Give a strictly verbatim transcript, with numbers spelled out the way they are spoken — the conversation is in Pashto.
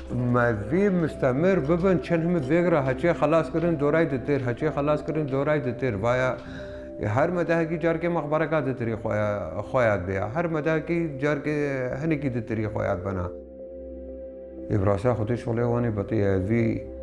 ما وی مستمر ببن چند هم ویگرا هچه خلاص کردن دورای دتر هچه خلاص کردن دورای دتر وایا هر مده کی جار کے مقبره کا دتری خویا خویات بیا هر مده کی جار کے هنی کی دتری خویات بنا ابراسا خودش ولی وانی بتی وی